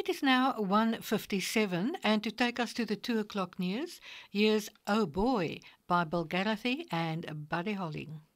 It is now 1:57, and to take us to the 2 o'clock news, here's Oh Boy by Bill Gallaty and Buddy Holly.